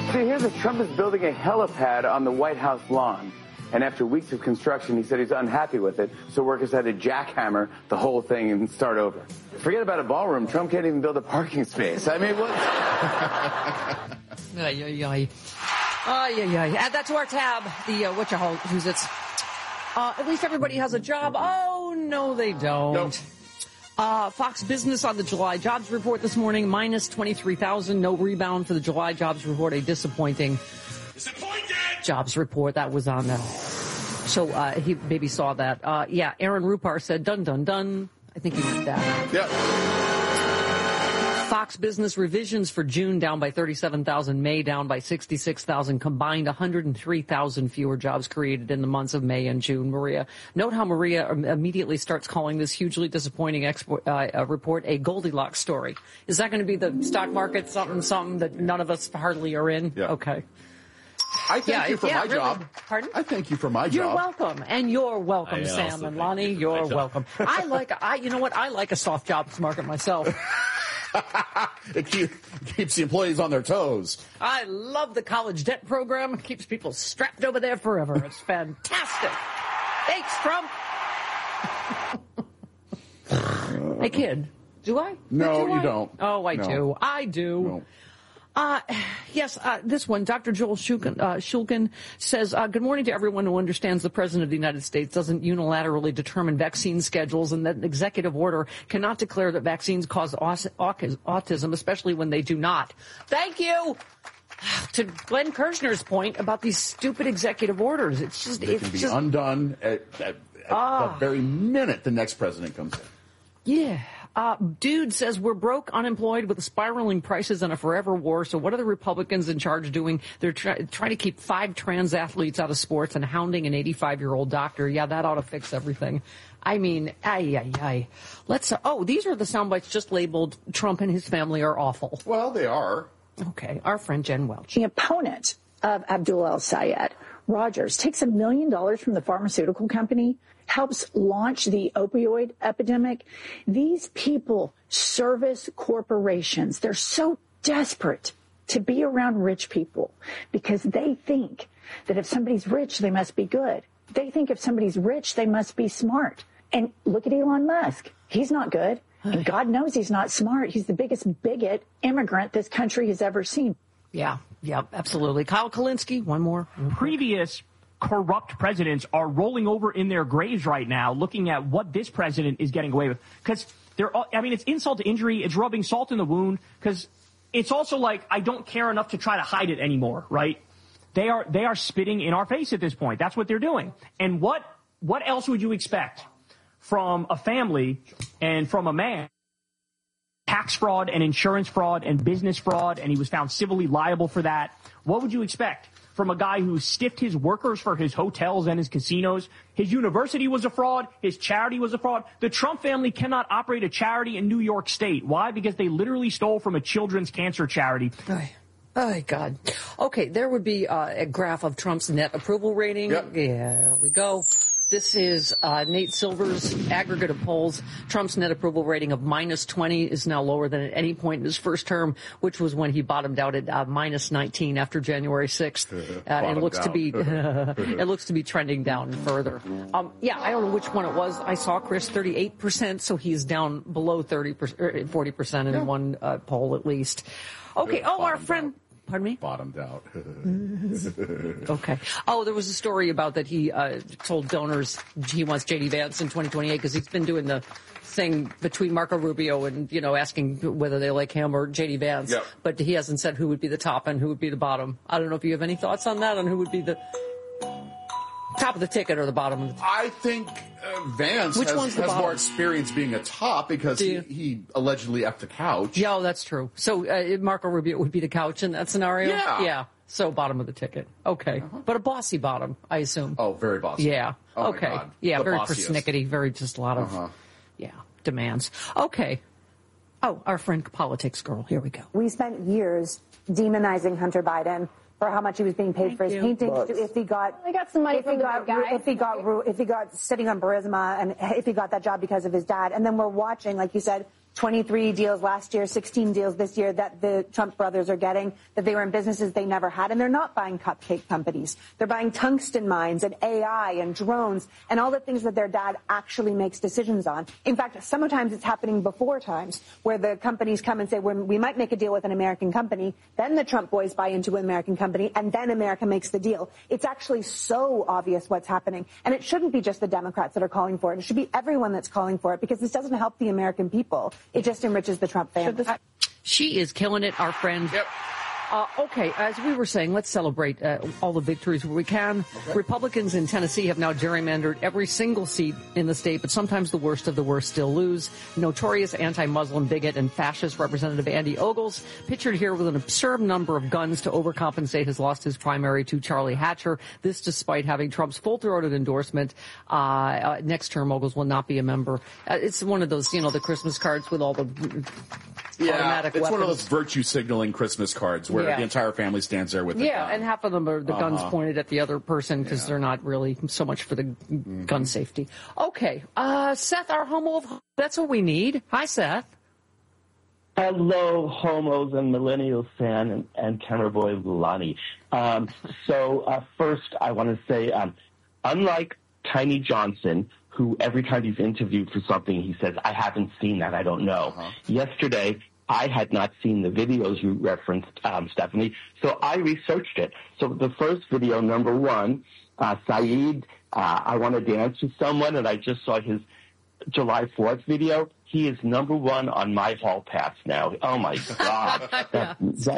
So here's that Trump is building a helipad on the White House lawn. And after weeks of construction, he said he's unhappy with it, so workers had to jackhammer the whole thing and start over. Forget about a ballroom. Trump can't even build a parking space. I mean, what? Add that to our tab. The whatcha-who's-its. At least everybody has a job. Oh, no, they don't. Nope. Fox Business on the July jobs report this morning, minus 23,000. No rebound for the July jobs report. A disappointing jobs report. That was on so he maybe saw that. Aaron Rupar said, dun, dun, dun. I think he did that. Yep. Fox Business revisions for June down by 37,000, May down by 66,000, combined 103,000 fewer jobs created in the months of May and June. Maria, note how Maria immediately starts calling this hugely disappointing report a Goldilocks story. Is that going to be the stock market something that none of us hardly are in? Yeah. Okay. I thank you for my job. Pardon? I thank you for my job. You're welcome. And you're welcome, Sam and Lonnie. You're welcome. You know what? I like a soft jobs market myself. It keeps the employees on their toes. I love the college debt program. It keeps people strapped over there forever. It's fantastic. Thanks, Trump. Hey, kid. Do I? No, you don't. Oh, I do. I do. No. Yes, this one, Dr. Joel Shulkin says, good morning to everyone who understands the President of the United States doesn't unilaterally determine vaccine schedules and that an executive order cannot declare that vaccines cause autism, especially when they do not. Thank you to Glenn Kirshner's point about these stupid executive orders. It's just, they can be undone at the very minute the next president comes in. Yeah. Dude says we're broke, unemployed, with spiraling prices and a forever war. So what are the Republicans in charge doing? They're trying to keep 5 trans athletes out of sports and hounding an 85-year-old doctor. Yeah, that ought to fix everything. I mean, Let's, these are the sound bites just labeled Trump and his family are awful. Well, they are. Okay. Our friend Jen Welch. The opponent of Abdul El-Sayed, Rogers, takes $1 million from the pharmaceutical company, helps launch the opioid epidemic. These people service corporations. They're so desperate to be around rich people because they think that if somebody's rich, they must be good. They think if somebody's rich, they must be smart. And look at Elon Musk. He's not good. And God knows he's not smart. He's the biggest bigot immigrant this country has ever seen. Yeah, absolutely. Kyle Kulinski, one more. Previous corrupt presidents are rolling over in their graves right now, looking at what this president is getting away with. Because it's insult to injury. It's rubbing salt in the wound. Because it's also like, I don't care enough to try to hide it anymore, right? They are spitting in our face at this point. That's what they're doing. And what else would you expect from a family and from a man? Tax fraud and insurance fraud and business fraud, and he was found civilly liable for that. What would you expect from a guy who stiffed his workers for his hotels and his casinos? His university was a fraud. His charity was a fraud. The Trump family cannot operate a charity in New York State. Why? Because they literally stole from a children's cancer charity. Oh, God. Okay, there would be a graph of Trump's net approval rating. Yep. Yeah, there we go. This is Nate Silver's aggregate of polls. Trump's net approval rating of minus 20 is now lower than at any point in his first term, which was when he bottomed out at minus 19 after January 6th. It looks to be trending down further. I don't know which one it was. I saw Chris 38%, so he's down below 40% in one poll at least. Okay. Our friend. Pardon me? Bottomed out. Okay. There was a story about that he told donors he wants J.D. Vance in 2028 because he's been doing the thing between Marco Rubio and, asking whether they like him or J.D. Vance. Yep. But he hasn't said who would be the top and who would be the bottom. I don't know if you have any thoughts on that, on who would be the top of the ticket or the bottom of the ticket. I think Vance has more experience being a top because he allegedly effed the couch. Yeah, that's true. So Marco Rubio would be the couch in that scenario? Yeah. So bottom of the ticket. Okay. But a bossy bottom, I assume. Oh, very bossy. Yeah. Oh okay. My God. Yeah, the very bossiest. persnickety, very just a lot of, demands. Okay. Our friend politics girl. Here we go. We spent years demonizing Hunter Biden for how much he was being paid for his paintings. If he got some money from the guy. If he got sitting on Burisma, and if he got that job because of his dad. And then we're watching, like you said, 23 deals last year, 16 deals this year that the Trump brothers are getting, that they were in businesses they never had. And they're not buying cupcake companies. They're buying tungsten mines and AI and drones and all the things that their dad actually makes decisions on. In fact, sometimes it's happening before times where the companies come and say, well, we might make a deal with an American company. Then the Trump boys buy into an American company, and then America makes the deal. It's actually so obvious what's happening. And it shouldn't be just the Democrats that are calling for it. It should be everyone that's calling for it, because this doesn't help the American people. It just enriches the Trump family. She is killing it, our friend. Yep. Okay, as we were saying, let's celebrate all the victories where we can. Okay. Republicans in Tennessee have now gerrymandered every single seat in the state, but sometimes the worst of the worst still lose. Notorious anti-Muslim bigot and fascist Representative Andy Ogles, pictured here with an absurd number of guns to overcompensate, has lost his primary to Charlie Hatcher. This despite having Trump's full-throated endorsement. Next term, Ogles will not be a member. It's one of those, the Christmas cards with all the automatic weapons. One of those virtue signaling Christmas cards where the entire family stands there with the gun. And half of them are the guns pointed at the other person because they're not really so much for the gun safety. Okay, Seth, our homo of that's what we need. Hi, Seth. Hello, homos and millennials fan and camera boy Lonnie. First, I want to say, unlike Tiny Johnson, who every time he's interviewed for something, he says, I haven't seen that, I don't know. Yesterday, I had not seen the videos you referenced, Stephanie, so I researched it. So the first video, number one, Saeed, I want to dance with someone, and I just saw his July 4th video. He is number one on my hall pass now. Oh, my God.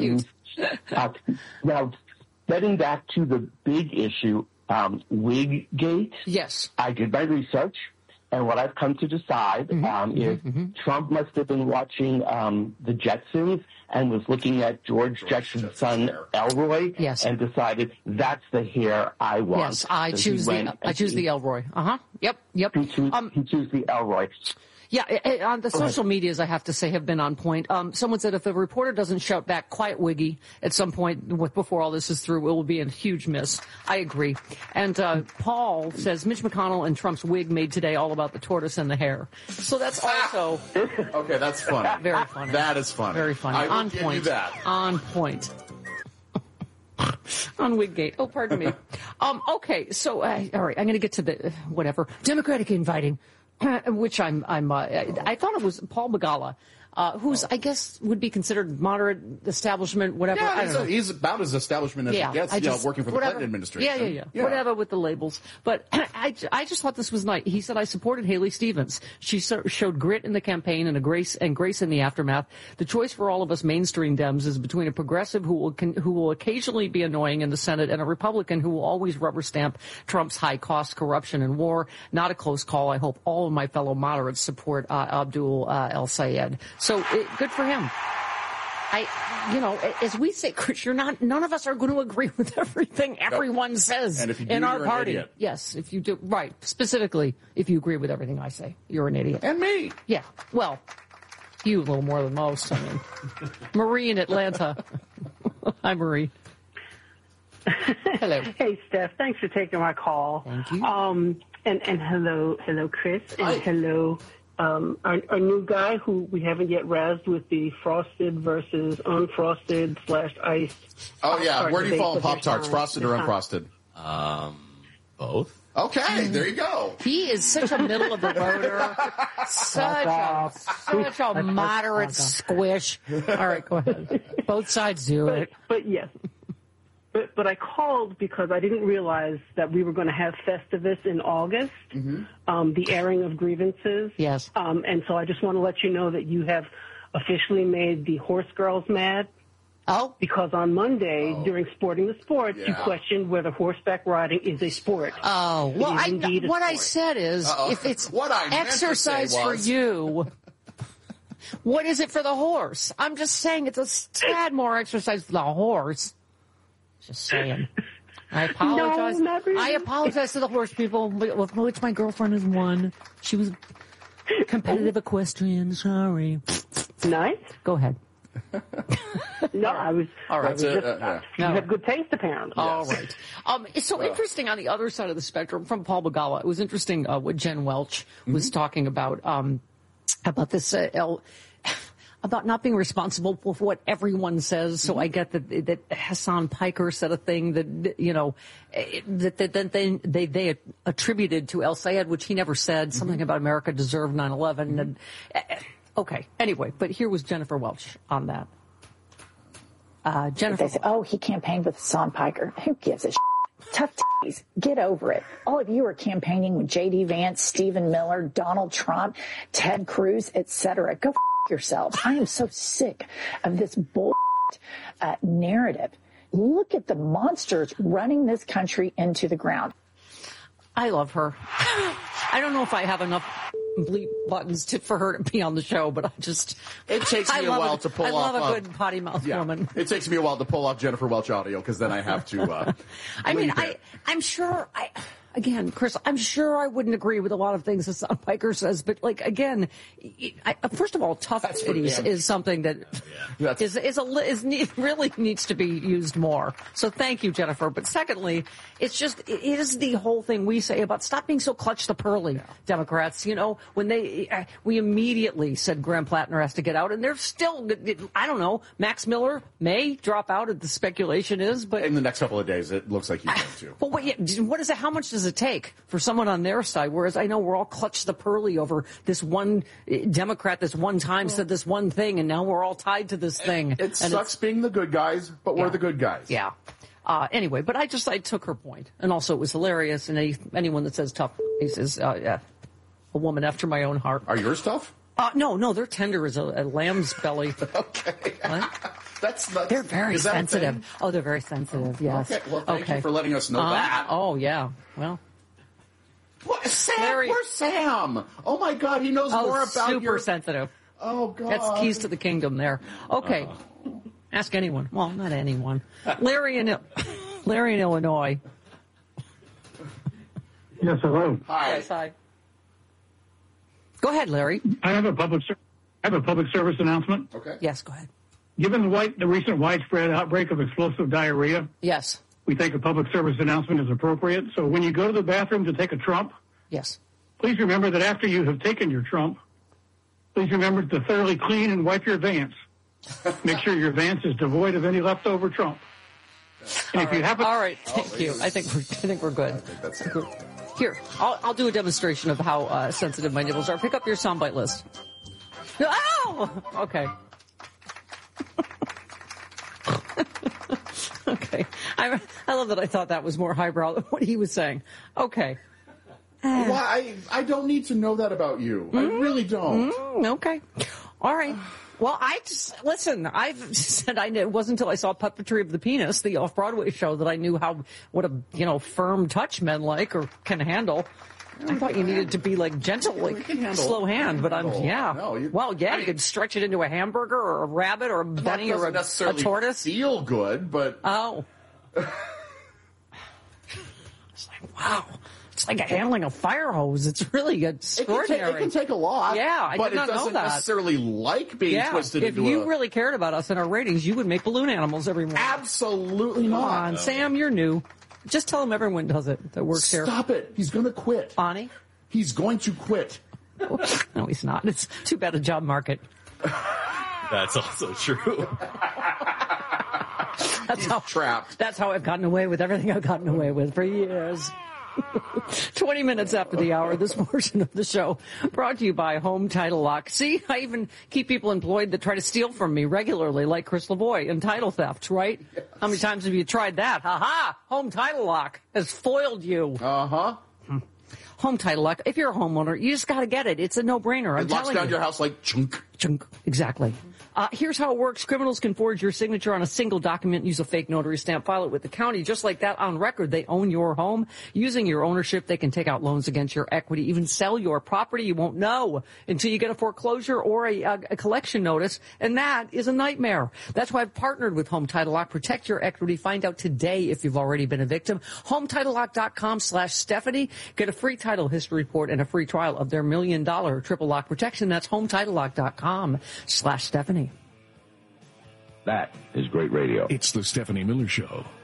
Now, getting back to the big issue, Wiggate. Yes. I did my research, and what I've come to decide is Trump must have been watching the Jetsons and was looking at George Jetson's son Elroy and decided that's the hair I want. Yes, I choose the Elroy. Yep. He chose the Elroy. Yeah, on the social medias, I have to say, have been on point. Someone said if the reporter doesn't shout back, quiet Wiggy, at some point before all this is through, it will be a huge miss. I agree. And Paul says Mitch McConnell and Trump's wig made today all about the tortoise and the hare. So that's also... Okay, that's funny. Very funny. That is funny. Very funny. On point. You that. On point. On Wiggate. Oh, pardon me. Okay, so, all right, I'm going to get to the, Democratic inviting. Which I thought it was Paul Begala, who's, I guess, would be considered moderate establishment, whatever. Yeah, I don't know. He's about as establishment as it gets, working for the Clinton administration. Yeah. Whatever with the labels. But I just thought this was nice. He said, I supported Haley Stevens. She showed grit in the campaign and grace in the aftermath. The choice for all of us mainstream Dems is between a progressive who will occasionally be annoying in the Senate and a Republican who will always rubber stamp Trump's high cost, corruption, and war. Not a close call. I hope all of my fellow moderates support Abdul El-Sayed. So good for him. As we say, Chris, none of us are going to agree with everything everyone says and if you do, in our you're party. An idiot. Yes, if you do, right. Specifically, if you agree with everything I say, you're an idiot. And me. Yeah. Well, you a little more than most. I mean, Marie in Atlanta. Hi, Marie. Hello. Hey, Steph. Thanks for taking my call. Thank you. And hello, Chris. And hello. Our new guy who we haven't yet razzed with the frosted versus unfrosted / iced. Oh, yeah. Where do you fall in Pop-Tarts, frosted or unfrosted? Both. Okay, there you go. He is such a middle of the roader, such a moderate squish. All right, go ahead. Both sides do it. But yes. But I called because I didn't realize that we were going to have Festivus in August, the airing of grievances. Yes. And so I just want to let you know that you have officially made the horse girls mad. Oh. Because on Monday, during Sporting the Sports, you questioned whether horseback riding is a sport. Oh. Well, what I said is, if it's exercise for you, what is it for the horse? I'm just saying it's a tad more exercise for the horse. Just saying. I apologize. No, not really. I apologize to the horse people, which my girlfriend is one. She was competitive equestrian. Sorry. Nice. Go ahead. No, I was. All right. You have good taste, apparently. All right. It's so interesting on the other side of the spectrum from Paul Begala. It was interesting what Jen Welch was talking about. about this about not being responsible for what everyone says. So I get that Hassan Piker said a thing that, you know, that they attributed to El Sayed, which he never said, something about America deserved 9/11. And okay, anyway, but here was Jennifer Welch on that. Jennifer. They say, oh, he campaigned with Hassan Piker. Who gives a shit? Tough titties. Get over it. All of you are campaigning with J.D. Vance, Stephen Miller, Donald Trump, Ted Cruz, etc. Go yourselves. I am so sick of this bull narrative. Look at the monsters running this country into the ground. I love her. I don't know if I have enough bleep buttons for her to be on the show, but it takes me a while to pull off. I love a good potty mouth woman. It takes me a while to pull off Jennifer Welch audio because then I have to. I'm sure. Again, Chris, I'm sure I wouldn't agree with a lot of things Hassan Piker says, but like again, first of all, tough titties is something that really needs to be used more. So thank you, Jennifer. But secondly, it is the whole thing we say about stop being so clutch the pearly, Democrats. You know, when we immediately said Graham Plattner has to get out, and they're still, I don't know, Max Miller may drop out, the speculation is, but in the next couple of days, it looks like he's going to. But what is it? How much does it take for someone on their side? Whereas I know we're all clutched the pearly over this one Democrat this one time said this one thing, and now we're all tied to this thing. It sucks being the good guys, but we're the good guys. Yeah. Anyway, but I took her point, and also it was hilarious. And anyone that says tough is a woman after my own heart. Are yours tough? No, they're tender as a lamb's belly. Okay. What? That's they're very sensitive. Oh, they're very sensitive. Yes. Okay. Well, thank you for letting us know that. Oh, yeah. Well. What, Sam? Where's Sam? Oh my God, he knows more about super sensitive. Oh God. That's keys to the kingdom there. Okay. Ask anyone. Well, not anyone. Larry in Illinois. Yes, hello. Hi. Yes, hi. Go ahead, Larry. I have a public service announcement. Okay. Yes, go ahead. Given the recent widespread outbreak of explosive diarrhea, yes, we think a public service announcement is appropriate. So when you go to the bathroom to take a Trump, yes, please remember that after you have taken your Trump, please remember to thoroughly clean and wipe your Vance. Make sure your Vance is devoid of any leftover Trump. And if you happen, all right, thank you. I think we're good. I think that's good. Here, I'll do a demonstration of how sensitive my nipples are. Pick up your soundbite list. Ow! Okay. Okay. I love that I thought that was more highbrow than what he was saying. Okay. Well, I don't need to know that about you. I really don't. Okay. All right. Well, listen, I've said it wasn't until I saw Puppetry of the Penis, the off-Broadway show, that I knew what a firm touch men like or can handle. I thought you needed to be like gentle, like slow hand, but you could stretch it into a hamburger or a rabbit or a bunny or a tortoise. Feel good, but it's like wow. It's like handling a fire hose. It's really extraordinary. It can take a lot. Yeah, I did not know that. But it doesn't necessarily like being twisted into If you really cared about us and our ratings, you would make balloon animals every morning. Absolutely not. Come on, Sam, you're new. Just tell him everyone does it that works here. Stop it. He's going to quit. Bonnie? He's going to quit. No, he's not. It's too bad a job market. That's also true. Trapped. That's how I've gotten away with everything I've gotten away with for years. 20 minutes after the hour, this portion of the show brought to you by Home Title Lock. See, I even keep people employed that try to steal from me regularly, like Chris Lavoie and title theft, right? Yes. How many times have you tried that? Ha-ha! Home Title Lock has foiled you. Uh-huh. Home Title Lock. If you're a homeowner, you just got to get it. It's a no-brainer. It locks down your house like chunk. Chunk. Exactly. Here's how it works. Criminals can forge your signature on a single document, use a fake notary stamp, file it with the county. Just like that, on record, they own your home. Using your ownership, they can take out loans against your equity, even sell your property. You won't know until you get a foreclosure or a collection notice, and that is a nightmare. That's why I've partnered with Home Title Lock. Protect your equity. Find out today if you've already been a victim. HomeTitleLock.com/Stephanie. Get a free title history report and a free trial of their $1 million triple lock protection. That's HomeTitleLock.com/Stephanie. That is great radio. It's the Stephanie Miller Show.